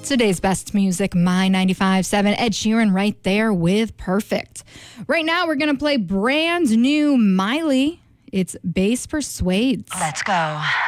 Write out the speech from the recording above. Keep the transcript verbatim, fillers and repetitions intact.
Today's best music, My ninety-five point seven. Ed Sheeran right there with Perfect. Right now, we're going to play brand new Miley. It's Bass Persuades. Let's go.